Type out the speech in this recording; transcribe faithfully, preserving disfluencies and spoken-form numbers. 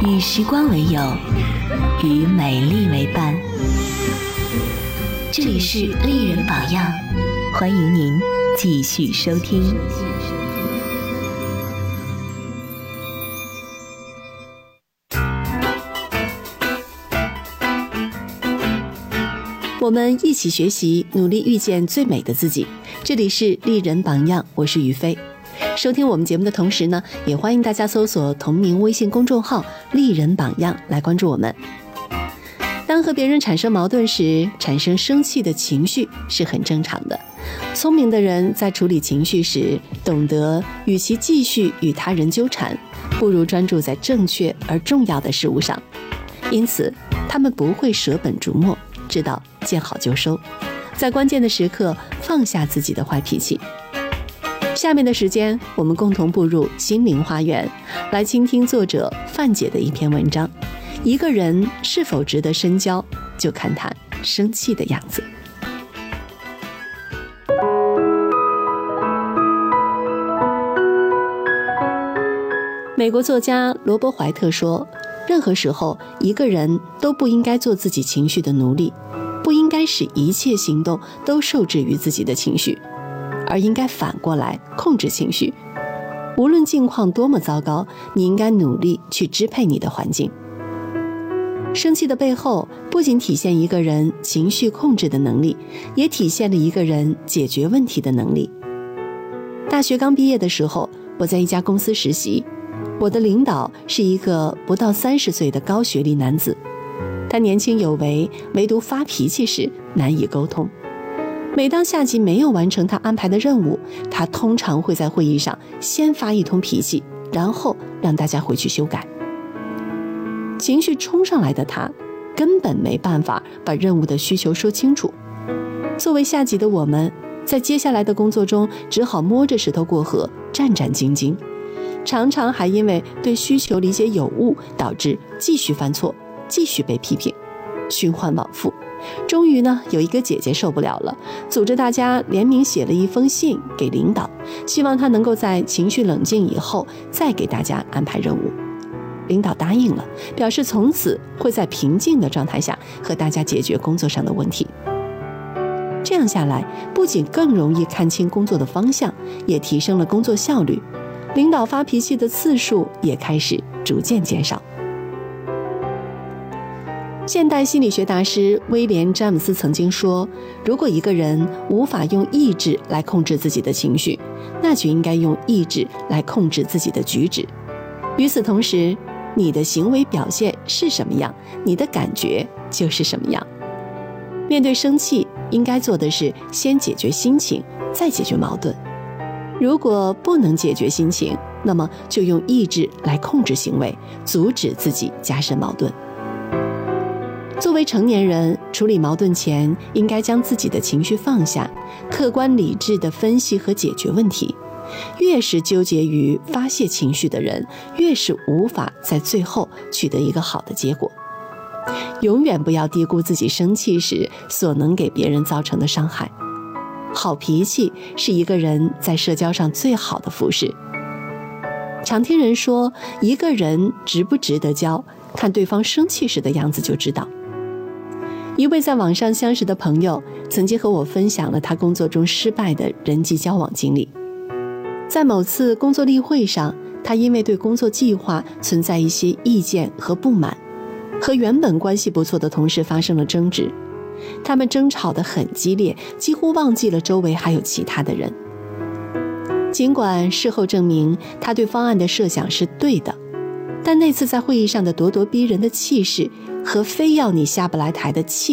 与时光为友，与美丽为伴。这里是丽人榜样，欢迎您继续收听。我们一起学习，努力遇见最美的自己。这里是丽人榜样，我是于飞。收听我们节目的同时呢，也欢迎大家搜索同名微信公众号丽人榜样来关注我们。当和别人产生矛盾时，产生生气的情绪是很正常的。聪明的人在处理情绪时，懂得与其继续与他人纠缠，不如专注在正确而重要的事物上。因此他们不会舍本逐末，知道见好就收，在关键的时刻放下自己的坏脾气。下面的时间，我们共同步入心灵花园，来倾听作者范姐的一篇文章。一个人是否值得深交，就看他生气的样子。美国作家罗伯·怀特说，任何时候一个人都不应该做自己情绪的奴隶，不应该使一切行动都受制于自己的情绪，而应该反过来控制情绪。无论境况多么糟糕，你应该努力去支配你的环境。生气的背后不仅体现一个人情绪控制的能力，也体现了一个人解决问题的能力。大学刚毕业的时候，我在一家公司实习，我的领导是一个不到三十岁的高学历男子，他年轻有为，唯独发脾气时难以沟通。每当下级没有完成他安排的任务，他通常会在会议上先发一通脾气，然后让大家回去修改。情绪冲上来的他根本没办法把任务的需求说清楚。作为下级的我们，在接下来的工作中只好摸着石头过河，战战兢兢，常常还因为对需求理解有误，导致继续犯错，继续被批评，循环往复。终于呢，有一个姐姐受不了了，组织大家联名写了一封信给领导，希望他能够在情绪冷静以后再给大家安排任务。领导答应了，表示从此会在平静的状态下和大家解决工作上的问题。这样下来，不仅更容易看清工作的方向，也提升了工作效率，领导发脾气的次数也开始逐渐减少。现代心理学大师威廉·詹姆斯曾经说，如果一个人无法用意志来控制自己的情绪，那就应该用意志来控制自己的举止。与此同时，你的行为表现是什么样，你的感觉就是什么样。面对生气，应该做的是先解决心情，再解决矛盾。如果不能解决心情，那么就用意志来控制行为，阻止自己加深矛盾。作为成年人，处理矛盾前应该将自己的情绪放下，客观理智地分析和解决问题。越是纠结于发泄情绪的人，越是无法在最后取得一个好的结果。永远不要低估自己生气时所能给别人造成的伤害。好脾气是一个人在社交上最好的服饰。常听人说，一个人值不值得交，看对方生气时的样子就知道。一位在网上相识的朋友曾经和我分享了他工作中失败的人际交往经历。在某次工作例会上，他因为对工作计划存在一些意见和不满，和原本关系不错的同事发生了争执。他们争吵得很激烈，几乎忘记了周围还有其他的人。尽管事后证明他对方案的设想是对的，但那次在会议上的咄咄逼人的气势和非要你下不来台的气